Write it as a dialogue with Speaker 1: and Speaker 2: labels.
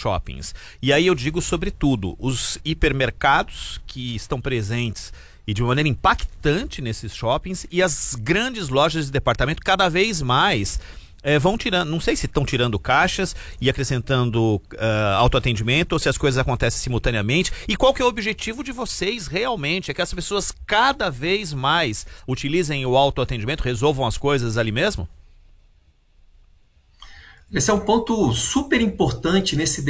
Speaker 1: shoppings. E aí eu digo sobretudo os hipermercados que estão presentes e de uma maneira impactante nesses shoppings, e as grandes lojas de departamento cada vez mais vão tirando, não sei se estão tirando caixas e acrescentando autoatendimento, ou se as coisas acontecem simultaneamente, e qual que é o objetivo de vocês realmente? É que as pessoas cada vez mais utilizem o autoatendimento, resolvam as coisas ali mesmo?
Speaker 2: Esse é um ponto super importante nesse